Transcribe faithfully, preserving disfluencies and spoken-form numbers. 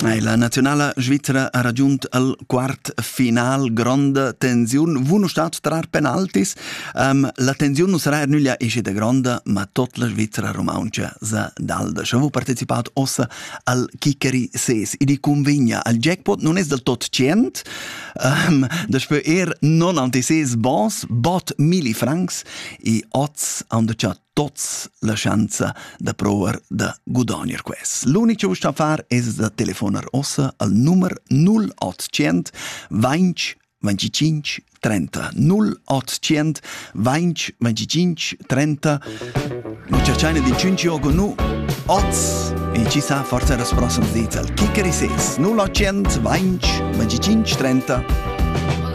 Ei, la nazionala svizzera ha raggiunto il quart final, grande tensione, vu non stat trar penaltis, um, la tensione non sarà nulla esce de grande, ma tutta la Svizzera romancia sa dalda. Se vu partecipato ossa al Kikeri ses, e di convegna, al jackpot non è del tot cent, um, despö er non antises bons, bot mili francs, e oz han de chat tots la chance de provar de gudonier quest. L'unic che vos sta a far es de telefonar ossa al numero null ottocento venti venticinque trenta. null ottocento venti venticinque trenta. Non cercaine di cinque con nu oz e ci sa forza era prossimo dita al Kikeri ses. null ottocento venti venticinque trenta.